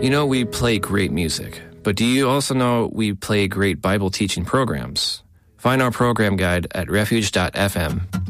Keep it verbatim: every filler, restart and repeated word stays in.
You know, we play great music, but do you also know we play great Bible teaching programs? Find our program guide at refuge dot f m.